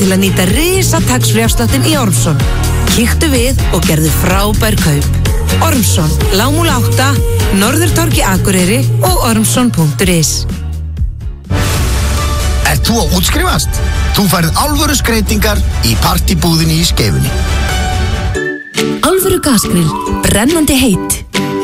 til að nýta risa tax-free-afsláttinn í Ormsson. Kíktu við og gerðu frábær kaup. Ormsson, Lágmúla 8, Norðurtorgi Akureyri og ormsson.is. Ert þú að útskrifast? Þú færð alvöru skreytingar í partybúðinni í Skeifunni. Alvöru gasgrill, brennandi heitt.